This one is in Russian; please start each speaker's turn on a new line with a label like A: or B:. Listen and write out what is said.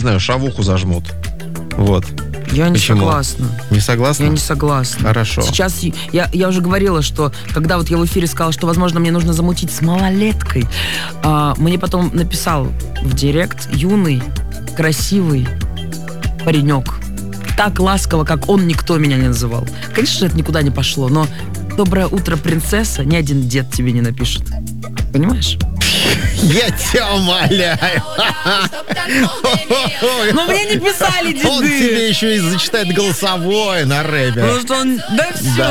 A: знаю, шавуху зажмут. Вот.
B: Я не
A: Почему?
B: согласна.
A: Не согласна?
B: Я не согласна.
A: Хорошо.
B: Сейчас я уже говорила, что когда вот я в эфире сказала, что, возможно, мне нужно замутить с малолеткой, мне потом написал в директ юный, красивый паренек. Так ласково, как он, никто меня не называл. Конечно, это никуда не пошло, но «Доброе утро, принцесса» ни один дед тебе не напишет. Понимаешь?
A: Я тебя умоляю.
B: Но мне не писали деды.
A: Он тебе еще и зачитает голосовое на рэпе.
B: Потому что он... Да все.